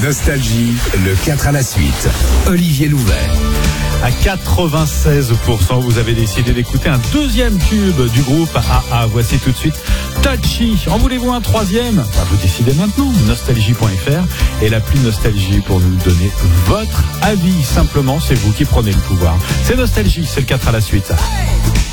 Nostalgie, le 4 à la suite. Olivier Louvet. À 96%, vous avez décidé d'écouter un deuxième tube du groupe AA. Voici tout de suite Touchy. En voulez-vous un troisième ? Vous décidez maintenant. Nostalgie.fr est l'appli Nostalgie pour nous donner votre avis. Simplement, c'est vous qui prenez le pouvoir. C'est Nostalgie, c'est le 4 à la suite.